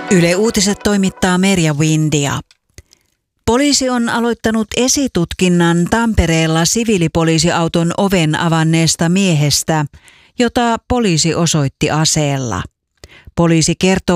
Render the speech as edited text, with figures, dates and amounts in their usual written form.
Yle Uutiset toimittaa Merja Windia. Poliisi on aloittanut esitutkinnan Tampereella siviilipoliisiauton oven avanneesta miehestä, jota poliisi osoitti aseella. Poliisi kertoo